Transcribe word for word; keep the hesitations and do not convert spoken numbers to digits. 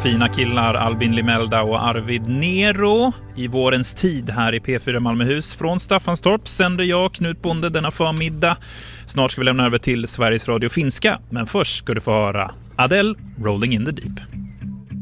fina killar Albin Limelda och Arvid Nero. I vårens tid här i P fyra Malmöhus från Staffanstorp sänder jag, Knut Bonde, denna förmiddag. Snart ska vi lämna över till Sveriges Radio Finska, men först ska du få höra Adele, Rolling in the Deep.